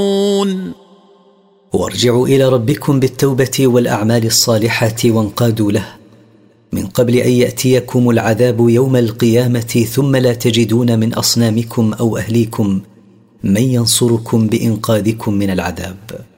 وارجعوا إلى ربكم بالتوبة والأعمال الصالحة وانقادوا له من قبل أن يأتيكم العذاب يوم القيامة ثم لا تجدون من أصنامكم أو أهليكم من ينصركم بإنقاذكم من العذاب.